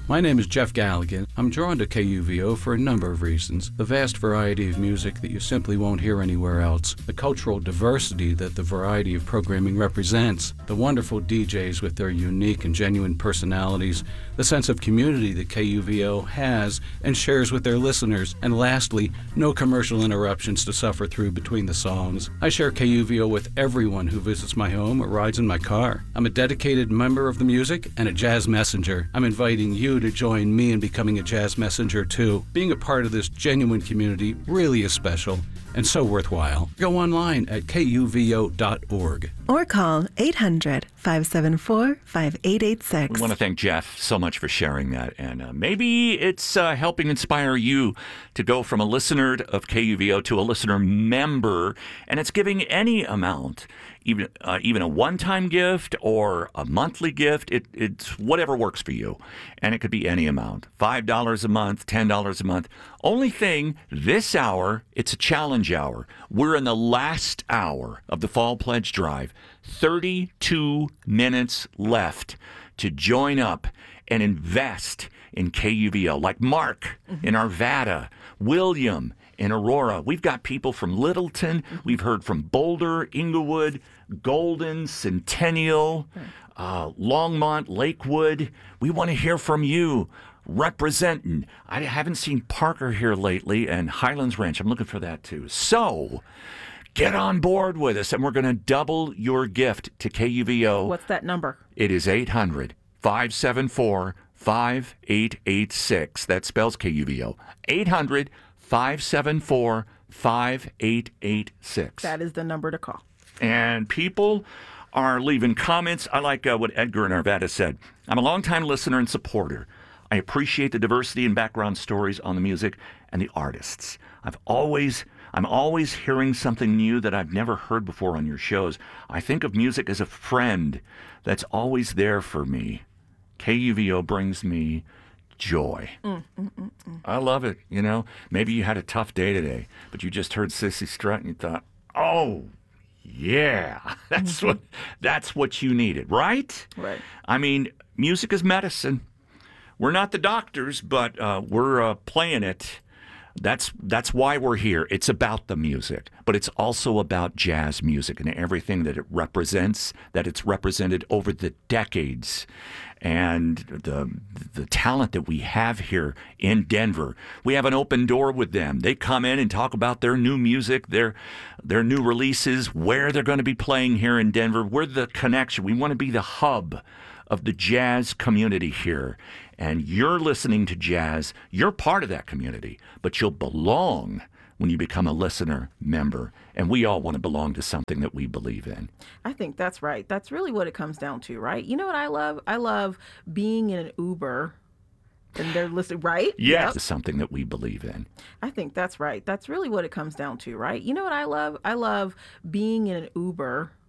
My name is Jeff Galligan. I'm drawn to KUVO for a number of reasons. The vast variety of music that you simply won't hear anywhere else, the cultural diversity that the variety of programming represents, the wonderful DJs with their unique and genuine personalities, the sense of community that KUVO has and shares with their listeners, and lastly, no commercial interruptions to suffer through between the songs. I share KUVO with everyone who visits my home or rides in my car. I'm a dedicated member of the music and a jazz messenger. I'm inviting you to join me in becoming a jazz messenger too. Being a part of this genuine community really is special and so worthwhile. Go online at kuvo.org. Or call 800-574-5886. We want to thank Jeff so much for sharing that. And maybe it's helping inspire you to go from a listener of KUVO to a listener member. And it's giving any amount, even a one-time gift or a monthly gift. It's whatever works for you. And it could be any amount. $5 a month, $10 a month. Only thing, this hour, it's a challenge hour. We're in the last hour of the Fall Pledge Drive. 32 minutes left to join up and invest in KUVO, like Mark in Arvada, William in Aurora. We've got people from Littleton. We've heard from Boulder, Inglewood, Golden, Centennial, Longmont, Lakewood. We want to hear from you. Representing. I haven't seen Parker here lately, and Highlands Ranch. I'm looking for that too. So get on board with us, and we're going to double your gift to KUVO. What's that number? It is 800-574-5886. That spells KUVO. 800-574-5886. That is the number to call. And people are leaving comments. I like what Edgar in Arvada said. I'm a longtime listener and supporter. I appreciate the diversity and background stories on the music and the artists. I'm always hearing something new that I've never heard before on your shows. I think of music as a friend that's always there for me. KUVO brings me joy. I love it. You know, maybe you had a tough day today, but you just heard Sissy Strut and you thought, oh, yeah, that's what you needed, right? Right. I mean, music is medicine. We're not the doctors, but we're playing it. That's why we're here. It's about the music, but it's also about jazz music and everything that it represents, that it's represented over the decades, and the talent that we have here in Denver. We have an open door with them. They come in and talk about their new music, their new releases, where they're going to be playing here in Denver. We're the connection. We want to be the hub of the jazz community here. And you're listening to jazz. You're part of that community, but you'll belong when you become a listener member. And we all want to belong to something that we believe in. I think that's right. That's really what it comes down to, right? You know what I love? I love being in an Uber and they're listening, right? Yes. Yep. It's something that we believe in. I think that's right. That's really what it comes down to, right? You know what I love? I love being in an Uber